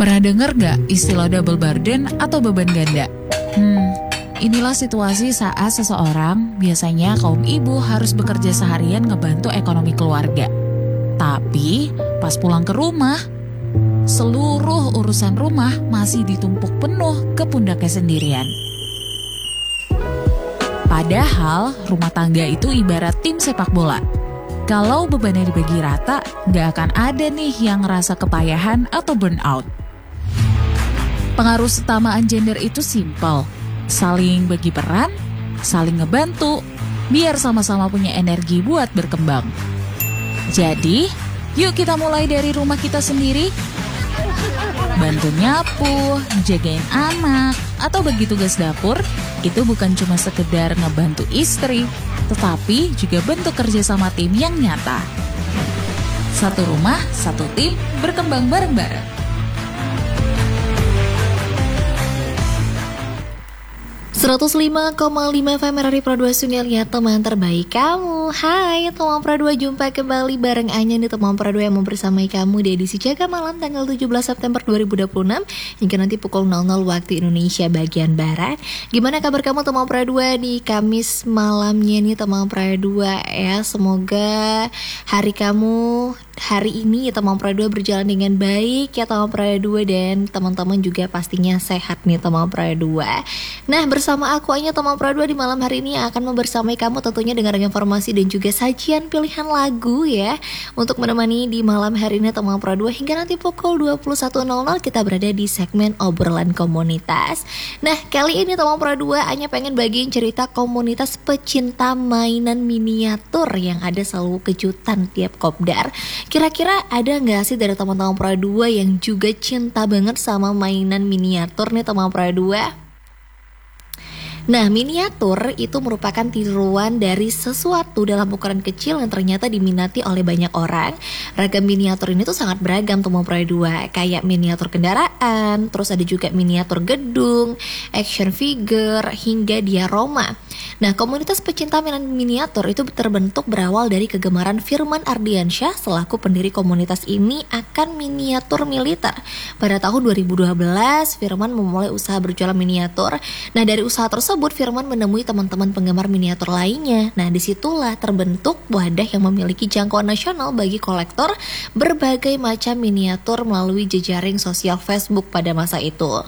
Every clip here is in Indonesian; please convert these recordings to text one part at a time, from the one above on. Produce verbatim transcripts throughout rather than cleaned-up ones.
Pernah dengar gak istilah double burden atau beban ganda? Hmm, inilah situasi saat seseorang, biasanya kaum ibu harus bekerja seharian ngebantu ekonomi keluarga. Tapi pas pulang ke rumah, seluruh urusan rumah masih ditumpuk penuh ke pundaknya sendirian. Padahal rumah tangga itu ibarat tim sepak bola. Kalau bebannya dibagi rata, nggak akan ada nih yang ngerasa kepayahan atau burnout. Pengaruh setamaan gender itu simpel, saling bagi peran, saling ngebantu, biar sama-sama punya energi buat berkembang. Jadi, yuk kita mulai dari rumah kita sendiri. Bantu nyapu, jagain anak, atau bagi tugas dapur, itu bukan cuma sekedar ngebantu istri, tetapi juga bentuk kerjasama tim yang nyata. Satu rumah, satu tim, berkembang bareng-bareng. seratus lima koma lima F M R R I Pro dua Sunilnya, teman terbaik kamu. Hai teman Pro dua, jumpa kembali bareng Anya nih teman Pro dua yang membersamai kamu di edisi Jaga Malam tanggal tujuh belas September dua ribu dua puluh enam hingga nanti pukul nol nol waktu Indonesia bagian Barat. Gimana kabar kamu teman Pro dua di Kamis malamnya nih teman Pro dua ya. Semoga hari kamu hari ini ya teman Pro dua berjalan dengan baik ya teman Pro dua, dan teman-teman juga pastinya sehat nih teman Pro dua. Nah, bersama aku Anya teman Pro dua di malam hari ini akan membersamai kamu tentunya dengan informasi dan juga sajian pilihan lagu ya, untuk menemani di malam hari ini teman Pro dua hingga nanti pukul dua puluh satu nol nol kita berada di segmen obrolan komunitas. Nah, kali ini teman Pro dua Anya pengen bagiin cerita komunitas pecinta mainan miniatur yang ada selalu kejutan tiap kopdar. Kira-kira ada gak sih dari teman-teman Pro dua yang juga cinta banget sama mainan miniatur nih teman Pro dua? Nah, miniatur itu merupakan tiruan dari sesuatu dalam ukuran kecil yang ternyata diminati oleh banyak orang. Ragam miniatur ini tuh sangat beragam teman Pro dua, kayak miniatur kendaraan, terus ada juga miniatur gedung, action figure, hingga diorama. Nah, komunitas pecinta mainan miniatur itu terbentuk berawal dari kegemaran Firman Ardiansyah selaku pendiri komunitas ini akan miniatur militer. Pada tahun dua ribu dua belas, Firman memulai usaha berjualan miniatur. Nah, dari usaha tersebut Firman menemui teman-teman penggemar miniatur lainnya. Nah, disitulah terbentuk wadah yang memiliki jangkauan nasional bagi kolektor berbagai macam miniatur melalui jejaring sosial Facebook pada masa itu.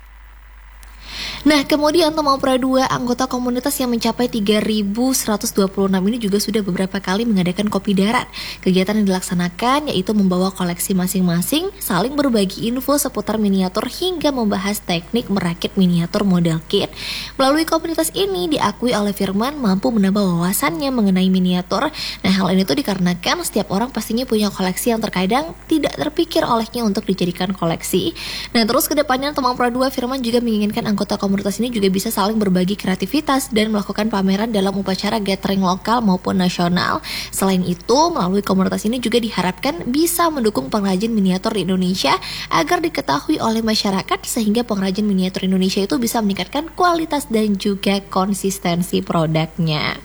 Nah, kemudian teman Pro dua, anggota komunitas yang mencapai tiga ribu seratus dua puluh enam ini juga sudah beberapa kali mengadakan kopi darat. Kegiatan yang dilaksanakan yaitu membawa koleksi masing-masing, saling berbagi info seputar miniatur hingga membahas teknik merakit miniatur model kit. Melalui komunitas ini diakui oleh Firman mampu menambah wawasannya mengenai miniatur. Nah, hal ini tuh dikarenakan setiap orang pastinya punya koleksi yang terkadang tidak terpikir olehnya untuk dijadikan koleksi. Nah, terus kedepannya teman Pro dua, Firman juga menginginkan anggota komunitas ini juga bisa saling berbagi kreativitas dan melakukan pameran dalam upacara gathering lokal maupun nasional. Selain itu, melalui komunitas ini juga diharapkan bisa mendukung pengrajin miniatur di Indonesia agar diketahui oleh masyarakat sehingga pengrajin miniatur Indonesia itu bisa meningkatkan kualitas dan juga konsistensi produknya.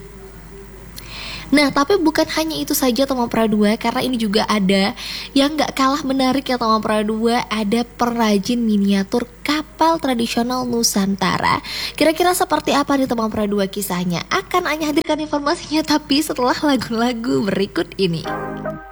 Nah, tapi bukan hanya itu saja teman Pro dua, karena ini juga ada yang gak kalah menarik ya teman Pro dua, ada perajin miniatur kapal tradisional Nusantara. Kira-kira seperti apa nih teman Pro dua kisahnya? Akan Anya hadirkan informasinya tapi setelah lagu-lagu berikut ini.